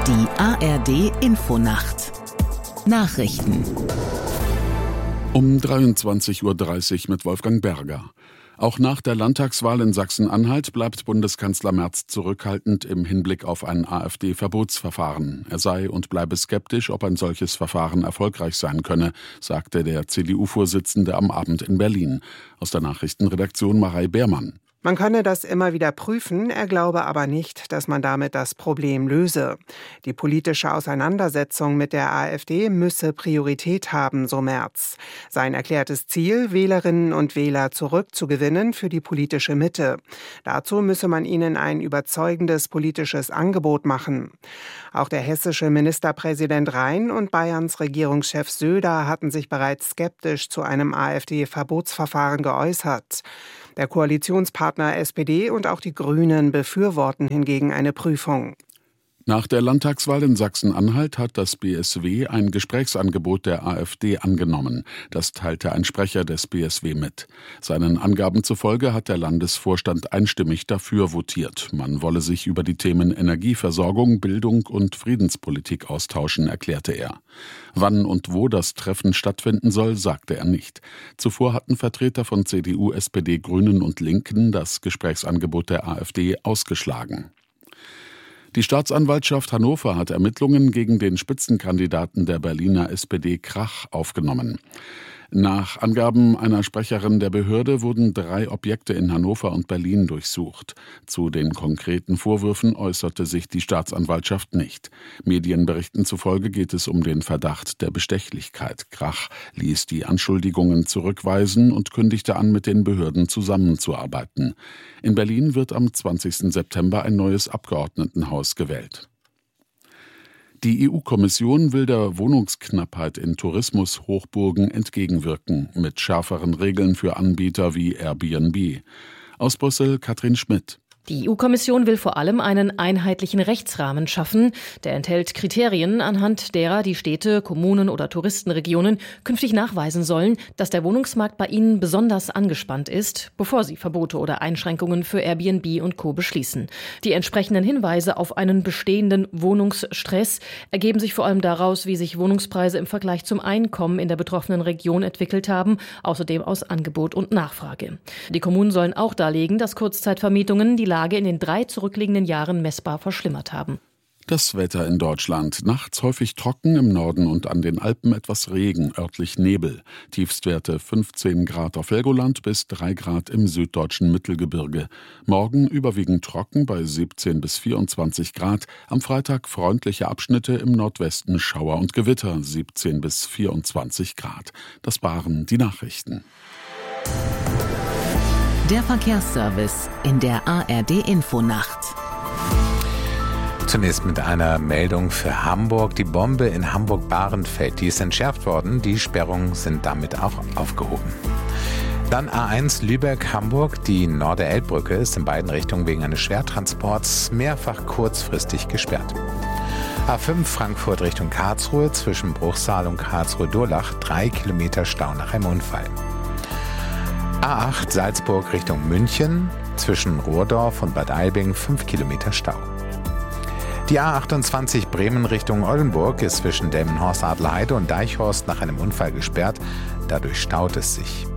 Die ARD-Infonacht. Nachrichten. Um 23:30 Uhr mit Wolfgang Berger. Auch nach der Landtagswahl in Sachsen-Anhalt bleibt Bundeskanzler Merz zurückhaltend im Hinblick auf ein AfD-Verbotsverfahren. Er sei und bleibe skeptisch, ob ein solches Verfahren erfolgreich sein könne, sagte der CDU-Vorsitzende am Abend in Berlin. Aus der Nachrichtenredaktion Marei Beermann. Man könne das immer wieder prüfen, er glaube aber nicht, dass man damit das Problem löse. Die politische Auseinandersetzung mit der AfD müsse Priorität haben, so Merz. Sein erklärtes Ziel, Wählerinnen und Wähler zurückzugewinnen für die politische Mitte. Dazu müsse man ihnen ein überzeugendes politisches Angebot machen. Auch der hessische Ministerpräsident Rhein und Bayerns Regierungschef Söder hatten sich bereits skeptisch zu einem AfD-Verbotsverfahren geäußert. Der Koalitionspartner SPD und auch die Grünen befürworten hingegen eine Prüfung. Nach der Landtagswahl in Sachsen-Anhalt hat das BSW ein Gesprächsangebot der AfD angenommen. Das teilte ein Sprecher des BSW mit. Seinen Angaben zufolge hat der Landesvorstand einstimmig dafür votiert. Man wolle sich über die Themen Energieversorgung, Bildung und Friedenspolitik austauschen, erklärte er. Wann und wo das Treffen stattfinden soll, sagte er nicht. Zuvor hatten Vertreter von CDU, SPD, Grünen und Linken das Gesprächsangebot der AfD ausgeschlagen. Die Staatsanwaltschaft Hannover hat Ermittlungen gegen den Spitzenkandidaten der Berliner SPD Krach aufgenommen. Nach Angaben einer Sprecherin der Behörde wurden 3 Objekte in Hannover und Berlin durchsucht. Zu den konkreten Vorwürfen äußerte sich die Staatsanwaltschaft nicht. Medienberichten zufolge geht es um den Verdacht der Bestechlichkeit. Krach ließ die Anschuldigungen zurückweisen und kündigte an, mit den Behörden zusammenzuarbeiten. In Berlin wird am 20. September ein neues Abgeordnetenhaus gewählt. Die EU-Kommission will der Wohnungsknappheit in Tourismushochburgen entgegenwirken, mit schärferen Regeln für Anbieter wie Airbnb. Aus Brüssel Katrin Schmidt. Die EU-Kommission will vor allem einen einheitlichen Rechtsrahmen schaffen. Der enthält Kriterien, anhand derer die Städte, Kommunen oder Touristenregionen künftig nachweisen sollen, dass der Wohnungsmarkt bei ihnen besonders angespannt ist, bevor sie Verbote oder Einschränkungen für Airbnb und Co. beschließen. Die entsprechenden Hinweise auf einen bestehenden Wohnungsstress ergeben sich vor allem daraus, wie sich Wohnungspreise im Vergleich zum Einkommen in der betroffenen Region entwickelt haben, außerdem aus Angebot und Nachfrage. Die Kommunen sollen auch darlegen, dass Kurzzeitvermietungen die Lage in den 3 zurückliegenden Jahren messbar verschlimmert haben. Das Wetter in Deutschland. Nachts häufig trocken, im Norden und an den Alpen etwas Regen, örtlich Nebel. Tiefstwerte 15 Grad auf Helgoland bis 3 Grad im süddeutschen Mittelgebirge. Morgen überwiegend trocken bei 17 bis 24 Grad. Am Freitag freundliche Abschnitte, im Nordwesten Schauer und Gewitter 17 bis 24 Grad. Das waren die Nachrichten. Der Verkehrsservice in der ARD-Infonacht. Zunächst mit einer Meldung für Hamburg. Die Bombe in Hamburg-Bahrenfeld, die ist entschärft worden. Die Sperrungen sind damit auch aufgehoben. Dann A1 Lübeck-Hamburg. Die Norder-Elbbrücke ist in beiden Richtungen wegen eines Schwertransports mehrfach kurzfristig gesperrt. A5 Frankfurt Richtung Karlsruhe zwischen Bruchsal und Karlsruhe-Durlach 3 Kilometer Stau nach einem Unfall. A8 Salzburg Richtung München, zwischen Rohrdorf und Bad Aibling 5 Kilometer Stau. Die A28 Bremen Richtung Oldenburg ist zwischen Delmenhorst-Adlerheide und Deichhorst nach einem Unfall gesperrt, dadurch staut es sich.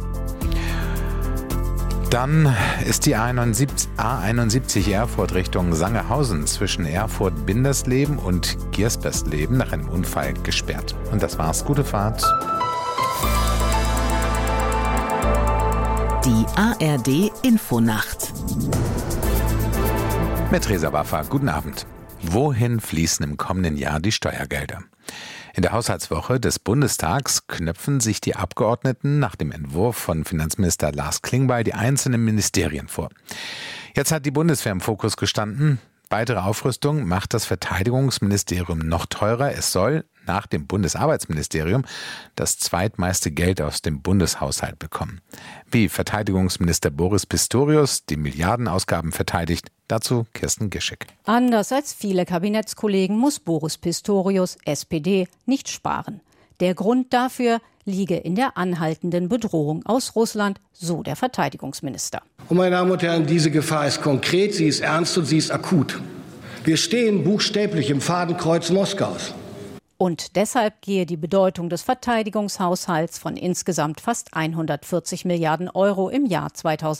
Dann ist die A71 Erfurt Richtung Sangerhausen zwischen Erfurt-Bindersleben und Giersbersleben nach einem Unfall gesperrt. Und das war's, gute Fahrt. Die ARD-Infonacht. Mit Reza Waffa, guten Abend. Wohin fließen im kommenden Jahr die Steuergelder? In der Haushaltswoche des Bundestags knöpfen sich die Abgeordneten nach dem Entwurf von Finanzminister Lars Klingbeil die einzelnen Ministerien vor. Jetzt hat die Bundeswehr im Fokus gestanden. Weitere Aufrüstung macht das Verteidigungsministerium noch teurer. Es soll nach dem Bundesarbeitsministerium das zweitmeiste Geld aus dem Bundeshaushalt bekommen. Wie Verteidigungsminister Boris Pistorius die Milliardenausgaben verteidigt, dazu Kirsten Gischek. Anders als viele Kabinettskollegen muss Boris Pistorius, SPD, nicht sparen. Der Grund dafür liege in der anhaltenden Bedrohung aus Russland, so der Verteidigungsminister. Und meine Damen und Herren, diese Gefahr ist konkret, sie ist ernst und sie ist akut. Wir stehen buchstäblich im Fadenkreuz Moskaus. Und deshalb gehe die Bedeutung des Verteidigungshaushalts von insgesamt fast 140 Milliarden Euro im Jahr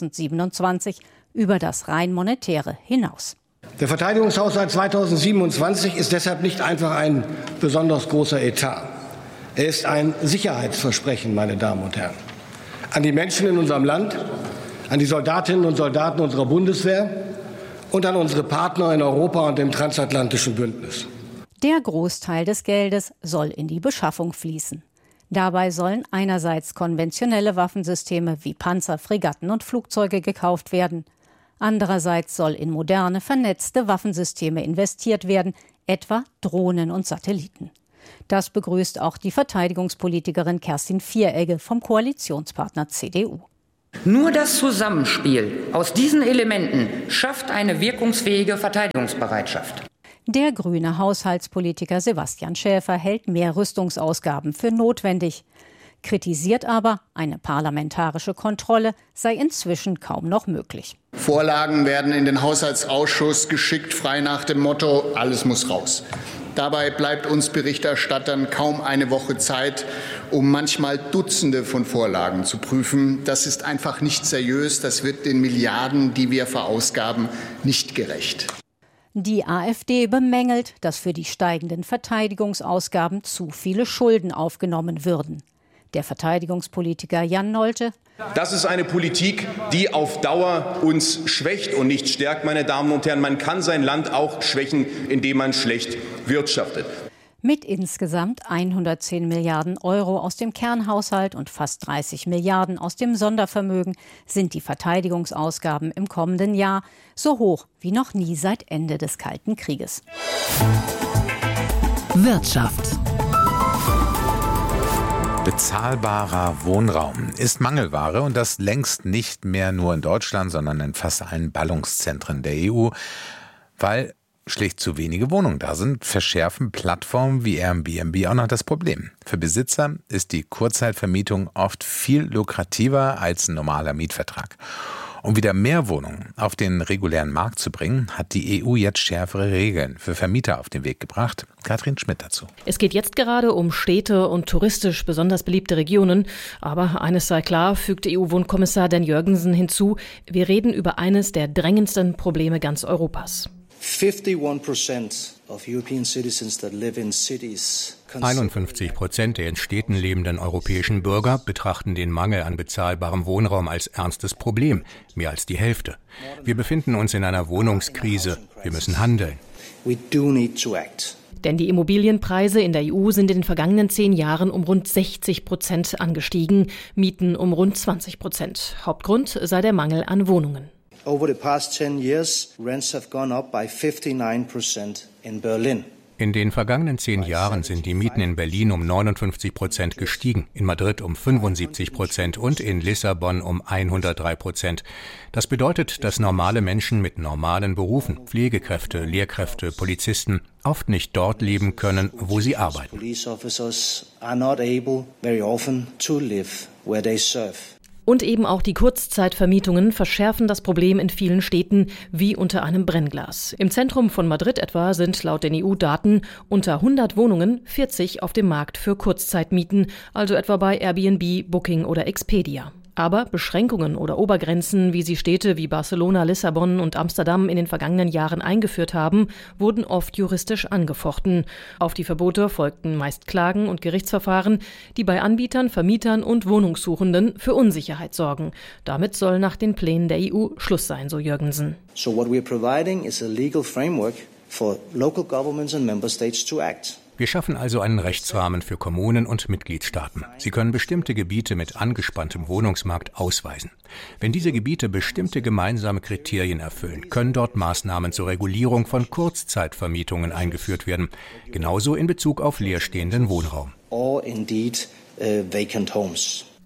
2027 über das rein monetäre hinaus. Der Verteidigungshaushalt 2027 ist deshalb nicht einfach ein besonders großer Etat. Er ist ein Sicherheitsversprechen, meine Damen und Herren, an die Menschen in unserem Land, an die Soldatinnen und Soldaten unserer Bundeswehr und an unsere Partner in Europa und im transatlantischen Bündnis. Der Großteil des Geldes soll in die Beschaffung fließen. Dabei sollen einerseits konventionelle Waffensysteme wie Panzer, Fregatten und Flugzeuge gekauft werden. Andererseits soll in moderne, vernetzte Waffensysteme investiert werden, etwa Drohnen und Satelliten. Das begrüßt auch die Verteidigungspolitikerin Kerstin Vieregge vom Koalitionspartner CDU. Nur das Zusammenspiel aus diesen Elementen schafft eine wirkungsfähige Verteidigungsbereitschaft. Der grüne Haushaltspolitiker Sebastian Schäfer hält mehr Rüstungsausgaben für notwendig, kritisiert aber, eine parlamentarische Kontrolle sei inzwischen kaum noch möglich. Vorlagen werden in den Haushaltsausschuss geschickt, frei nach dem Motto, alles muss raus. Dabei bleibt uns Berichterstattern kaum eine Woche Zeit, um manchmal Dutzende von Vorlagen zu prüfen. Das ist einfach nicht seriös. Das wird den Milliarden, die wir verausgaben, nicht gerecht. Die AfD bemängelt, dass für die steigenden Verteidigungsausgaben zu viele Schulden aufgenommen würden. Der Verteidigungspolitiker Jan Nolte: Das ist eine Politik, die auf Dauer uns schwächt und nicht stärkt, meine Damen und Herren. Man kann sein Land auch schwächen, indem man schlecht wirtschaftet. Mit insgesamt 110 Milliarden Euro aus dem Kernhaushalt und fast 30 Milliarden aus dem Sondervermögen sind die Verteidigungsausgaben im kommenden Jahr so hoch wie noch nie seit Ende des Kalten Krieges. Wirtschaft. Bezahlbarer Wohnraum ist Mangelware und das längst nicht mehr nur in Deutschland, sondern in fast allen Ballungszentren der EU, weil schlicht zu wenige Wohnungen da sind, verschärfen Plattformen wie Airbnb auch noch das Problem. Für Besitzer ist die Kurzzeitvermietung oft viel lukrativer als ein normaler Mietvertrag. Um wieder mehr Wohnungen auf den regulären Markt zu bringen, hat die EU jetzt schärfere Regeln für Vermieter auf den Weg gebracht. Katrin Schmidt dazu. Es geht jetzt gerade um Städte und touristisch besonders beliebte Regionen. Aber eines sei klar, fügt EU-Wohnkommissar Dan Jørgensen hinzu, wir reden über eines der drängendsten Probleme ganz Europas. 51% der in Städten lebenden europäischen Bürger betrachten den Mangel an bezahlbarem Wohnraum als ernstes Problem, mehr als die Hälfte. Wir befinden uns in einer Wohnungskrise. Wir müssen handeln. Denn die Immobilienpreise in der EU sind in den vergangenen 10 Jahren um rund 60% angestiegen, Mieten um rund 20%. Hauptgrund sei der Mangel an Wohnungen. Over the past 10 years, rents have gone up by 59% in Berlin. In den vergangenen 10 Jahren sind die Mieten in Berlin um 59% gestiegen, in Madrid um 75% und in Lissabon um 103%. Das bedeutet, dass normale Menschen mit normalen Berufen, Pflegekräfte, Lehrkräfte, Polizisten, oft nicht dort leben können, wo sie arbeiten. Police officers are not able very often to live where they serve. Und eben auch die Kurzzeitvermietungen verschärfen das Problem in vielen Städten wie unter einem Brennglas. Im Zentrum von Madrid etwa sind laut den EU-Daten unter 100 Wohnungen 40 auf dem Markt für Kurzzeitmieten, also etwa bei Airbnb, Booking oder Expedia. Aber Beschränkungen oder Obergrenzen, wie sie Städte wie Barcelona, Lissabon und Amsterdam in den vergangenen Jahren eingeführt haben, wurden oft juristisch angefochten. Auf die Verbote folgten meist Klagen und Gerichtsverfahren, die bei Anbietern, Vermietern und Wohnungssuchenden für Unsicherheit sorgen. Damit soll nach den Plänen der EU Schluss sein, so Jørgensen. So what we're providing is a legal framework for local governments and member states to act. Wir schaffen also einen Rechtsrahmen für Kommunen und Mitgliedstaaten. Sie können bestimmte Gebiete mit angespanntem Wohnungsmarkt ausweisen. Wenn diese Gebiete bestimmte gemeinsame Kriterien erfüllen, können dort Maßnahmen zur Regulierung von Kurzzeitvermietungen eingeführt werden. Genauso in Bezug auf leerstehenden Wohnraum. Or indeed vacant homes.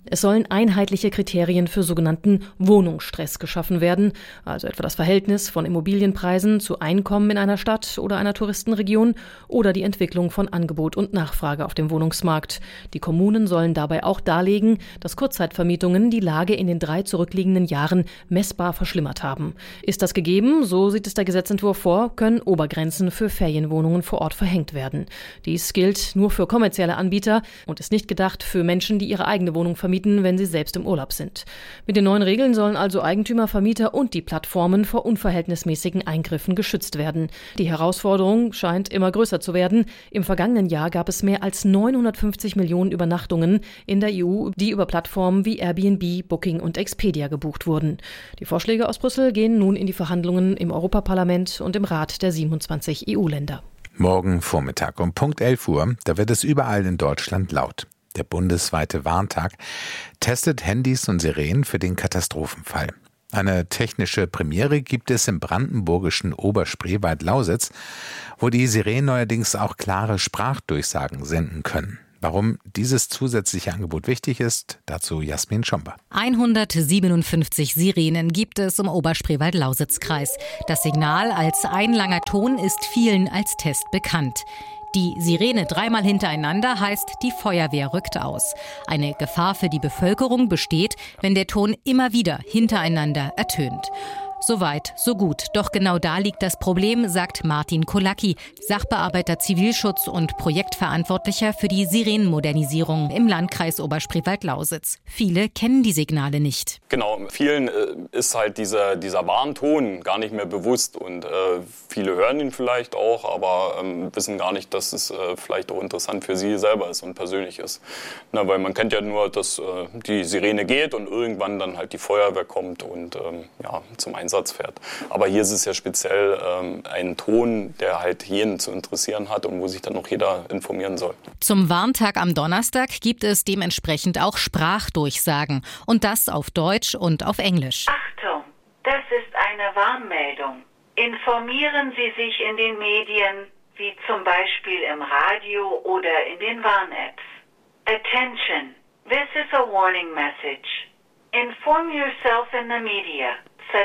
Es sollen einheitliche Kriterien für sogenannten Wohnungsstress geschaffen werden, also etwa das Verhältnis von Immobilienpreisen zu Einkommen in einer Stadt oder einer Touristenregion oder die Entwicklung von Angebot und Nachfrage auf dem Wohnungsmarkt. Die Kommunen sollen dabei auch darlegen, dass Kurzzeitvermietungen die Lage in den 3 zurückliegenden Jahren messbar verschlimmert haben. Ist das gegeben, so sieht es der Gesetzentwurf vor, können Obergrenzen für Ferienwohnungen vor Ort verhängt werden. Dies gilt nur für kommerzielle Anbieter und ist nicht gedacht für Menschen, die ihre eigene Wohnung vermieten, wenn sie selbst im Urlaub sind. Mit den neuen Regeln sollen also Eigentümer, Vermieter und die Plattformen vor unverhältnismäßigen Eingriffen geschützt werden. Die Herausforderung scheint immer größer zu werden. Im vergangenen Jahr gab es mehr als 950 Millionen Übernachtungen in der EU, die über Plattformen wie Airbnb, Booking und Expedia gebucht wurden. Die Vorschläge aus Brüssel gehen nun in die Verhandlungen im Europaparlament und im Rat der 27 EU-Länder. Morgen Vormittag um Punkt 11 Uhr, da wird es überall in Deutschland laut. Der bundesweite Warntag testet Handys und Sirenen für den Katastrophenfall. Eine technische Premiere gibt es im brandenburgischen Oberspreewald-Lausitz, wo die Sirenen neuerdings auch klare Sprachdurchsagen senden können. Warum dieses zusätzliche Angebot wichtig ist, dazu Jasmin Schomber. 157 Sirenen gibt es im Oberspreewald-Lausitz-Kreis. Das Signal als ein langer Ton ist vielen als Test bekannt. Die Sirene 3-mal hintereinander heißt, die Feuerwehr rückt aus. Eine Gefahr für die Bevölkerung besteht, wenn der Ton immer wieder hintereinander ertönt. Soweit, so gut. Doch genau da liegt das Problem, sagt Martin Kolacki, Sachbearbeiter Zivilschutz und Projektverantwortlicher für die Sirenenmodernisierung im Landkreis Oberspreewald-Lausitz. Viele kennen die Signale nicht. Genau, vielen ist halt dieser Warnton gar nicht mehr bewusst und viele hören ihn vielleicht auch, aber wissen gar nicht, dass es vielleicht auch interessant für sie selber ist und persönlich ist. Na, weil man kennt ja nur, dass die Sirene geht und irgendwann dann halt die Feuerwehr kommt und zum Einsatz fährt. Aber hier ist es ja speziell ein Ton, der halt jeden zu interessieren hat und wo sich dann noch jeder informieren soll. Zum Warntag am Donnerstag gibt es dementsprechend auch Sprachdurchsagen. Und das auf Deutsch und auf Englisch. Achtung, das ist eine Warnmeldung. Informieren Sie sich in den Medien, wie zum Beispiel im Radio oder in den Warn-Apps. Attention, this is a warning message. Inform yourself in the media.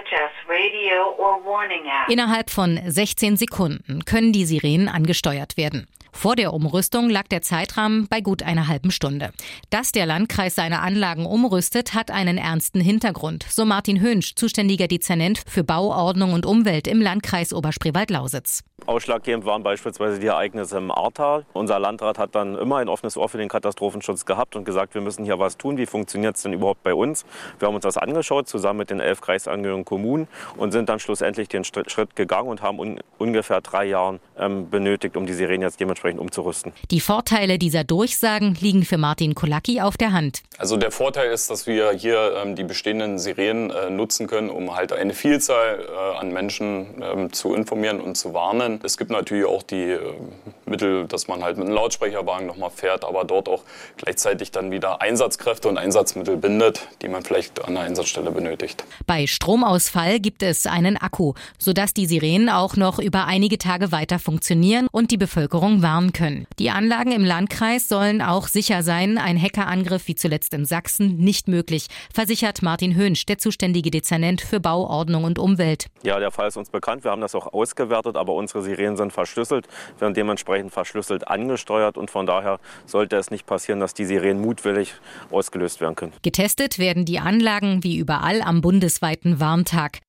Innerhalb von 16 Sekunden können die Sirenen angesteuert werden. Vor der Umrüstung lag der Zeitrahmen bei gut einer halben Stunde. Dass der Landkreis seine Anlagen umrüstet, hat einen ernsten Hintergrund, so Martin Hönsch, zuständiger Dezernent für Bau, Ordnung und Umwelt im Landkreis Oberspreewald-Lausitz. Ausschlaggebend waren beispielsweise die Ereignisse im Ahrtal. Unser Landrat hat dann immer ein offenes Ohr für den Katastrophenschutz gehabt und gesagt, wir müssen hier was tun. Wie funktioniert es denn überhaupt bei uns? Wir haben uns das angeschaut, zusammen mit den 11 kreisangehörigen Kommunen und sind dann schlussendlich den Schritt gegangen und haben ungefähr 3 Jahre benötigt, um die Sirenen jetzt dementsprechend umzurüsten. Die Vorteile dieser Durchsagen liegen für Martin Kolacki auf der Hand. Also der Vorteil ist, dass wir hier die bestehenden Sirenen nutzen können, um halt eine Vielzahl an Menschen zu informieren und zu warnen. Es gibt natürlich auch die Mittel, dass man halt mit einem Lautsprecherwagen nochmal fährt, aber dort auch gleichzeitig dann wieder Einsatzkräfte und Einsatzmittel bindet, die man vielleicht an der Einsatzstelle benötigt. Bei Stromausfall gibt es einen Akku, sodass die Sirenen auch noch über einige Tage weiter funktionieren und die Bevölkerung warnen können. Die Anlagen im Landkreis sollen auch sicher sein, ein Hackerangriff wie zuletzt in Sachsen nicht möglich, versichert Martin Hönsch, der zuständige Dezernent für Bau, Ordnung und Umwelt. Ja, der Fall ist uns bekannt, wir haben das auch ausgewertet, aber unsere Sirenen sind verschlüsselt, werden dementsprechend verschlüsselt angesteuert und von daher sollte es nicht passieren, dass die Sirenen mutwillig ausgelöst werden können. Getestet werden die Anlagen wie überall am bundesweiten Warntag.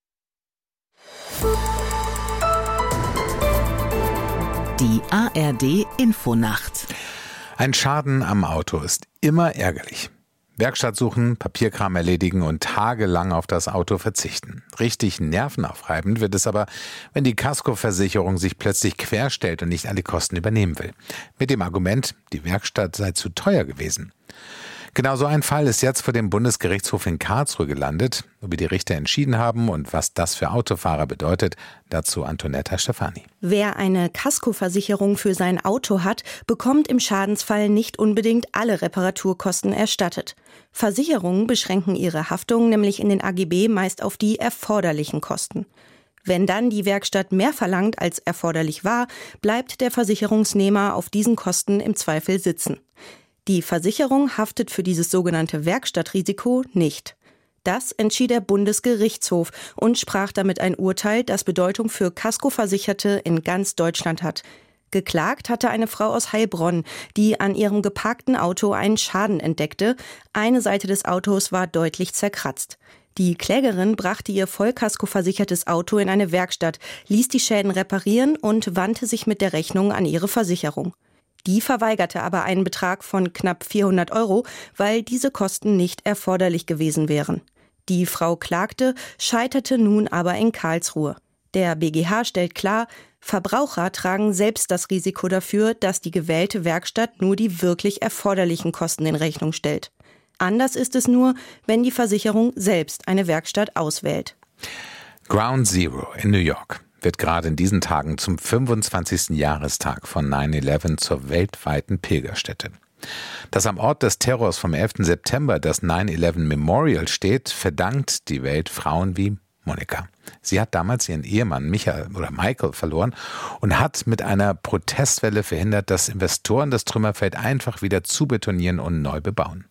Die ARD Infonacht. Ein Schaden am Auto ist immer ärgerlich. Werkstatt suchen, Papierkram erledigen und tagelang auf das Auto verzichten. Richtig nervenaufreibend wird es aber, wenn die Kaskoversicherung sich plötzlich querstellt und nicht alle Kosten übernehmen will. Mit dem Argument, die Werkstatt sei zu teuer gewesen. Genau so ein Fall ist jetzt vor dem Bundesgerichtshof in Karlsruhe gelandet. Wie die Richter entschieden haben und was das für Autofahrer bedeutet, dazu Antonetta Stefani. Wer eine Kaskoversicherung für sein Auto hat, bekommt im Schadensfall nicht unbedingt alle Reparaturkosten erstattet. Versicherungen beschränken ihre Haftung nämlich in den AGB meist auf die erforderlichen Kosten. Wenn dann die Werkstatt mehr verlangt, als erforderlich war, bleibt der Versicherungsnehmer auf diesen Kosten im Zweifel sitzen. Die Versicherung haftet für dieses sogenannte Werkstattrisiko nicht. Das entschied der Bundesgerichtshof und sprach damit ein Urteil, das Bedeutung für Kaskoversicherte in ganz Deutschland hat. Geklagt hatte eine Frau aus Heilbronn, die an ihrem geparkten Auto einen Schaden entdeckte. Eine Seite des Autos war deutlich zerkratzt. Die Klägerin brachte ihr vollkaskoversichertes Auto in eine Werkstatt, ließ die Schäden reparieren und wandte sich mit der Rechnung an ihre Versicherung. Die verweigerte aber einen Betrag von knapp 400 €, weil diese Kosten nicht erforderlich gewesen wären. Die Frau klagte, scheiterte nun aber in Karlsruhe. Der BGH stellt klar, Verbraucher tragen selbst das Risiko dafür, dass die gewählte Werkstatt nur die wirklich erforderlichen Kosten in Rechnung stellt. Anders ist es nur, wenn die Versicherung selbst eine Werkstatt auswählt. Ground Zero in New York wird gerade in diesen Tagen zum 25. Jahrestag von 9/11 zur weltweiten Pilgerstätte. Dass am Ort des Terrors vom 11. September das 9/11 Memorial steht, verdankt die Welt Frauen wie Monika. Sie hat damals ihren Ehemann Michael verloren und hat mit einer Protestwelle verhindert, dass Investoren das Trümmerfeld einfach wieder zubetonieren und neu bebauen.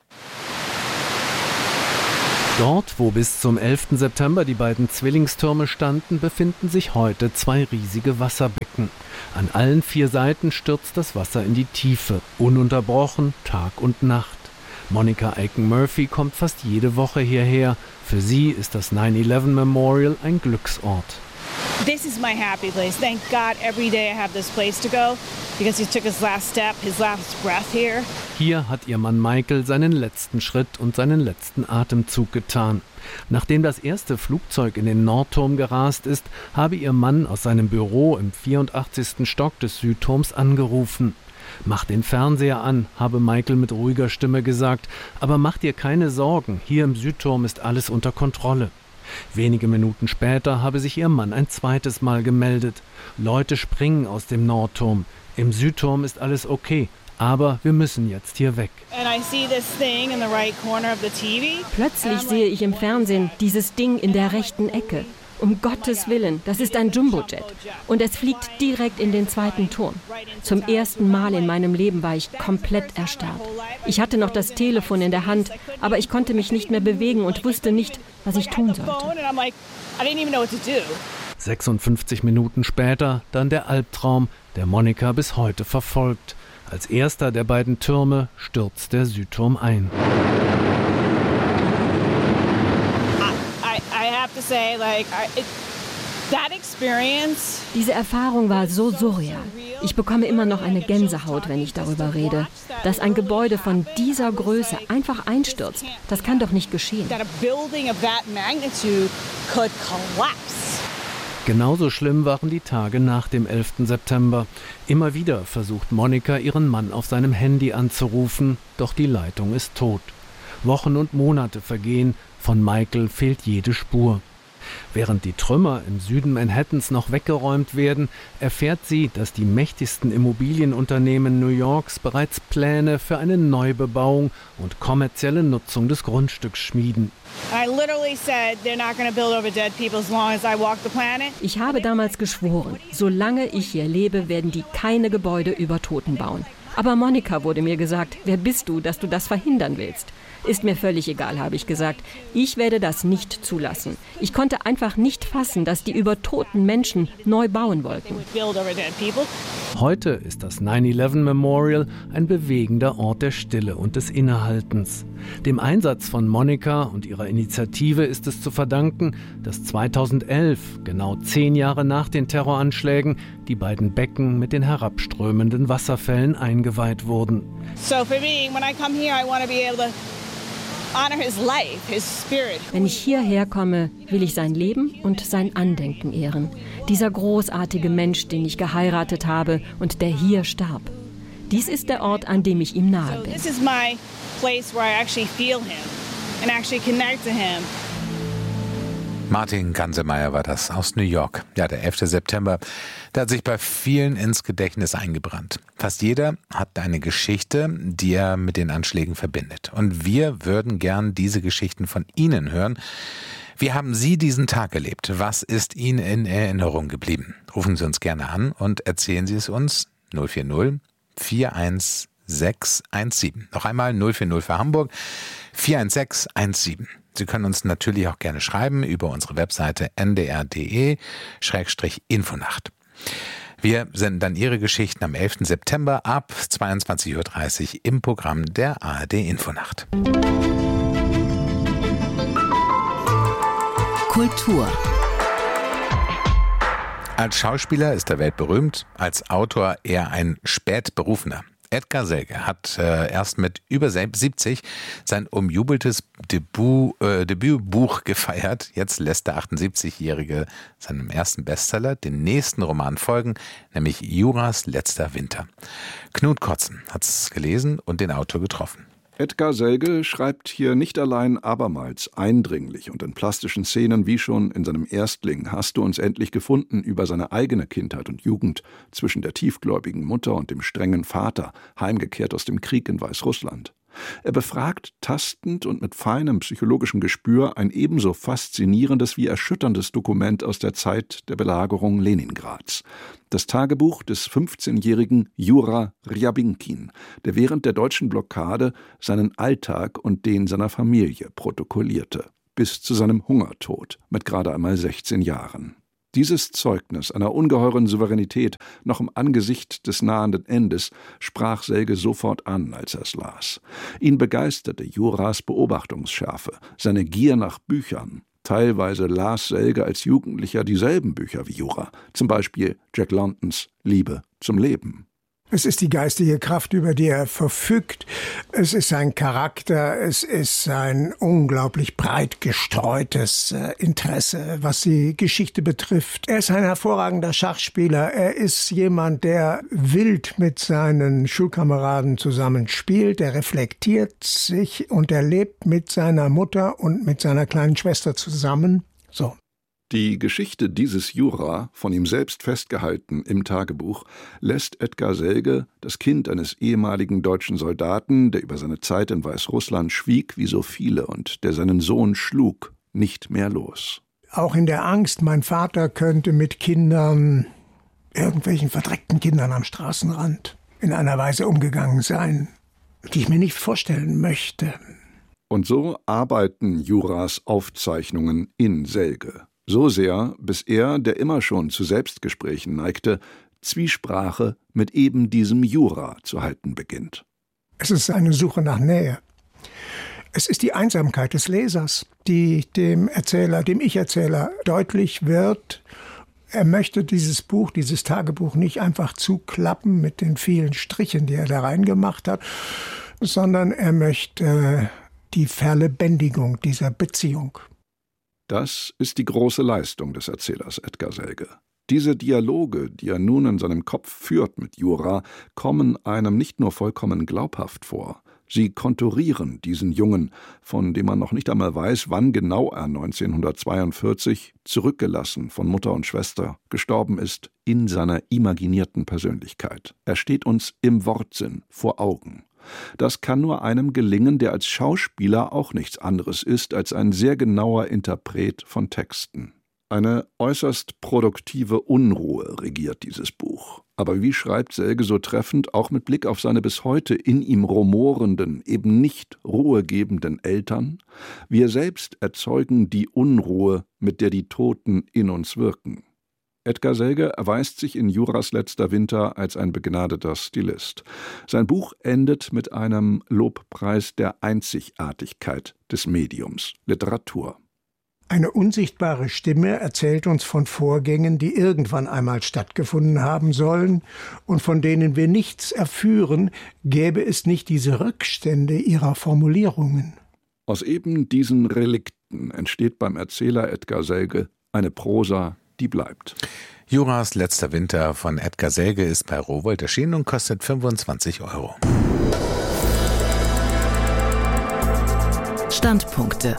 Dort, wo bis zum 11. September die beiden Zwillingstürme standen, befinden sich heute 2 riesige Wasserbecken. An allen 4 Seiten stürzt das Wasser in die Tiefe, ununterbrochen, Tag und Nacht. Monica Aiken-Murphy kommt fast jede Woche hierher. Für sie ist das 9/11 Memorial ein Glücksort. This is my happy place. Thank God every day I have this place to go because he took his last step, his last breath here. Hier hat ihr Mann Michael seinen letzten Schritt und seinen letzten Atemzug getan. Nachdem das erste Flugzeug in den Nordturm gerast ist, habe ihr Mann aus seinem Büro im 84. Stock des Südturms angerufen. Mach den Fernseher an, habe Michael mit ruhiger Stimme gesagt, aber mach dir keine Sorgen, hier im Südturm ist alles unter Kontrolle. Wenige Minuten später habe sich ihr Mann ein zweites Mal gemeldet. Leute springen aus dem Nordturm. Im Südturm ist alles okay, aber wir müssen jetzt hier weg. Plötzlich sehe ich im Fernsehen dieses Ding in der rechten Ecke. Um Gottes Willen, das ist ein Jumbojet. Und es fliegt direkt in den 2. Turm. Zum ersten Mal in meinem Leben war ich komplett erstarrt. Ich hatte noch das Telefon in der Hand, aber ich konnte mich nicht mehr bewegen und wusste nicht, was ich tun sollte. 56 Minuten später dann der Albtraum, der Monika bis heute verfolgt. Als erster der beiden Türme stürzt der Südturm ein. Diese Erfahrung war so surreal. Ich bekomme immer noch eine Gänsehaut, wenn ich darüber rede. Dass ein Gebäude von dieser Größe einfach einstürzt, das kann doch nicht geschehen. Genauso schlimm waren die Tage nach dem 11. September. Immer wieder versucht Monika, ihren Mann auf seinem Handy anzurufen, doch die Leitung ist tot. Wochen und Monate vergehen, von Michael fehlt jede Spur. Während die Trümmer im Süden Manhattans noch weggeräumt werden, erfährt sie, dass die mächtigsten Immobilienunternehmen New Yorks bereits Pläne für eine Neubebauung und kommerzielle Nutzung des Grundstücks schmieden. Ich habe damals geschworen, solange ich hier lebe, werden die keine Gebäude über Toten bauen. Aber Monika, wurde mir gesagt, wer bist du, dass du das verhindern willst? Ist mir völlig egal, habe ich gesagt. Ich werde das nicht zulassen. Ich konnte einfach nicht fassen, dass die über toten Menschen neu bauen wollten. Heute ist das 9/11 Memorial ein bewegender Ort der Stille und des Innehaltens. Dem Einsatz von Monika und ihrer Initiative ist es zu verdanken, dass 2011, genau 10 Jahre nach den Terroranschlägen, die beiden Becken mit den herabströmenden Wasserfällen eingeweiht wurden. So for me, when I come here, I want to be able to honor his life, his spirit. Wenn ich hierher komme, will ich sein Leben und sein Andenken ehren. Dieser großartige Mensch, den ich geheiratet habe und der hier starb. Dies ist der Ort, an dem ich ihm nahe bin. This is my place where I actually feel him and actually connect to him. Martin Gansemeyer war das aus New York. Ja, der 11. September, der hat sich bei vielen ins Gedächtnis eingebrannt. Fast jeder hat eine Geschichte, die er mit den Anschlägen verbindet. Und wir würden gern diese Geschichten von Ihnen hören. Wie haben Sie diesen Tag erlebt? Was ist Ihnen in Erinnerung geblieben? Rufen Sie uns gerne an und erzählen Sie es uns 040 41 41617. Noch einmal 040 für Hamburg 41617. Sie können uns natürlich auch gerne schreiben über unsere Webseite ndr.de/Infonacht. Wir senden dann Ihre Geschichten am 11. September ab 22.30 Uhr im Programm der ARD Infonacht. Kultur. Als Schauspieler ist er weltberühmt, als Autor eher ein Spätberufener. Edgar Selge hat erst mit über 70 sein umjubeltes Debütbuch gefeiert. Jetzt lässt der 78-Jährige seinem ersten Bestseller den nächsten Roman folgen, nämlich Juras letzter Winter. Knut Kotzen hat es gelesen und den Autor getroffen. Edgar Selge schreibt hier nicht allein abermals eindringlich und in plastischen Szenen wie schon in seinem Erstling Hast du uns endlich gefunden über seine eigene Kindheit und Jugend zwischen der tiefgläubigen Mutter und dem strengen Vater, heimgekehrt aus dem Krieg in Weißrussland. Er befragt tastend und mit feinem psychologischem Gespür ein ebenso faszinierendes wie erschütterndes Dokument aus der Zeit der Belagerung Leningrads. Das Tagebuch des 15-jährigen Jura Rjabinkin, der während der deutschen Blockade seinen Alltag und den seiner Familie protokollierte, bis zu seinem Hungertod mit gerade einmal 16 Jahren. Dieses Zeugnis einer ungeheuren Souveränität noch im Angesicht des nahenden Endes sprach Selge sofort an, als er es las. Ihn begeisterte Juras Beobachtungsschärfe, seine Gier nach Büchern. Teilweise las Selge als Jugendlicher dieselben Bücher wie Jura, zum Beispiel Jack Londons Liebe zum Leben. Es ist die geistige Kraft, über die er verfügt. Es ist sein Charakter. Es ist sein unglaublich breit gestreutes Interesse, was die Geschichte betrifft. Er ist ein hervorragender Schachspieler. Er ist jemand, der wild mit seinen Schulkameraden zusammenspielt. Er reflektiert sich und er lebt mit seiner Mutter und mit seiner kleinen Schwester zusammen. So. Die Geschichte dieses Jura, von ihm selbst festgehalten im Tagebuch, lässt Edgar Selge, das Kind eines ehemaligen deutschen Soldaten, der über seine Zeit in Weißrussland schwieg wie so viele und der seinen Sohn schlug, nicht mehr los. Auch in der Angst, mein Vater könnte mit Kindern, irgendwelchen verdreckten Kindern am Straßenrand, in einer Weise umgegangen sein, die ich mir nicht vorstellen möchte. Und so arbeiten Juras Aufzeichnungen in Selge. So sehr, bis er, der immer schon zu Selbstgesprächen neigte, Zwiesprache mit eben diesem Jura zu halten beginnt. Es ist eine Suche nach Nähe. Es ist die Einsamkeit des Lesers, die dem Ich-Erzähler deutlich wird. Er möchte dieses Buch, dieses Tagebuch nicht einfach zuklappen mit den vielen Strichen, die er da reingemacht hat, sondern er möchte die Verlebendigung dieser Beziehung. Das ist die große Leistung des Erzählers Edgar Selge. Diese Dialoge, die er nun in seinem Kopf führt mit Jura, kommen einem nicht nur vollkommen glaubhaft vor. Sie konturieren diesen Jungen, von dem man noch nicht einmal weiß, wann genau er 1942, zurückgelassen von Mutter und Schwester, gestorben ist, in seiner imaginierten Persönlichkeit. Er steht uns im Wortsinn vor Augen. Das kann nur einem gelingen, der als Schauspieler auch nichts anderes ist als ein sehr genauer Interpret von Texten. Eine äußerst produktive Unruhe regiert dieses Buch. Aber wie schreibt Selge so treffend, auch mit Blick auf seine bis heute in ihm rumorenden, eben nicht ruhegebenden Eltern? Wir selbst erzeugen die Unruhe, mit der die Toten in uns wirken. Edgar Selge erweist sich in Juras letzter Winter als ein begnadeter Stilist. Sein Buch endet mit einem Lobpreis der Einzigartigkeit des Mediums Literatur. Eine unsichtbare Stimme erzählt uns von Vorgängen, die irgendwann einmal stattgefunden haben sollen und von denen wir nichts erführen, gäbe es nicht diese Rückstände ihrer Formulierungen. Aus eben diesen Relikten entsteht beim Erzähler Edgar Selge eine Prosa, die bleibt. Juras letzter Winter von Edgar Selge ist bei Rowohlt erschienen und kostet 25 €. Standpunkte.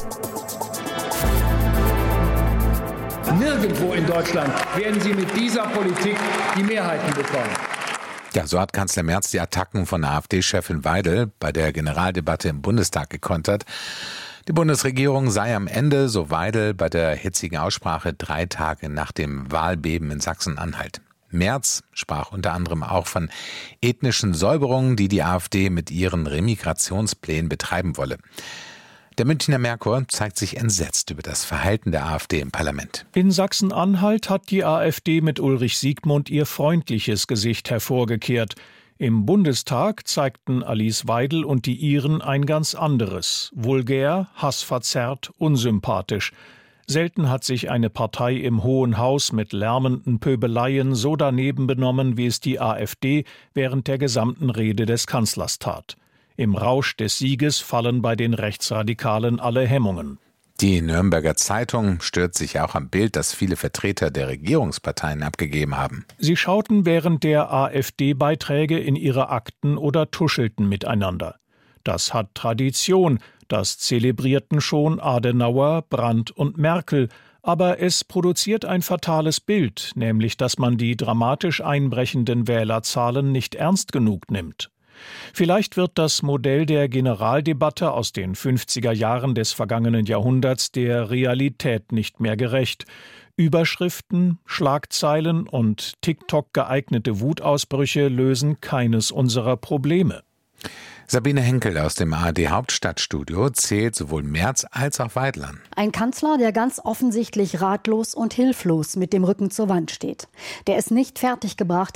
Nirgendwo in Deutschland werden Sie mit dieser Politik die Mehrheiten bekommen. Ja, so hat Kanzler Merz die Attacken von AfD-Chefin Weidel bei der Generaldebatte im Bundestag gekontert. Die Bundesregierung sei am Ende, so Weidel, bei der hitzigen Aussprache 3 Tage nach dem Wahlbeben in Sachsen-Anhalt. Merz sprach unter anderem auch von ethnischen Säuberungen, die die AfD mit ihren Remigrationsplänen betreiben wolle. Der Münchner Merkur zeigt sich entsetzt über das Verhalten der AfD im Parlament. In Sachsen-Anhalt hat die AfD mit Ulrich Siegmund ihr freundliches Gesicht hervorgekehrt. Im Bundestag zeigten Alice Weidel und die Iren ein ganz anderes. Vulgär, hassverzerrt, unsympathisch. Selten hat sich eine Partei im Hohen Haus mit lärmenden Pöbeleien so daneben benommen, wie es die AfD während der gesamten Rede des Kanzlers tat. Im Rausch des Sieges fallen bei den Rechtsradikalen alle Hemmungen. Die Nürnberger Zeitung stört sich auch am Bild, das viele Vertreter der Regierungsparteien abgegeben haben. Sie schauten während der AfD-Beiträge in ihre Akten oder tuschelten miteinander. Das hat Tradition, das zelebrierten schon Adenauer, Brandt und Merkel, aber es produziert ein fatales Bild, nämlich dass man die dramatisch einbrechenden Wählerzahlen nicht ernst genug nimmt. Vielleicht wird das Modell der Generaldebatte aus den 50er Jahren des vergangenen Jahrhunderts der Realität nicht mehr gerecht. Überschriften, Schlagzeilen und TikTok geeignete Wutausbrüche lösen keines unserer Probleme. Sabine Henkel aus dem ARD-Hauptstadtstudio zählt sowohl Merz als auch Weidel an. Ein Kanzler, der ganz offensichtlich ratlos und hilflos mit dem Rücken zur Wand steht. Der es nicht fertiggebracht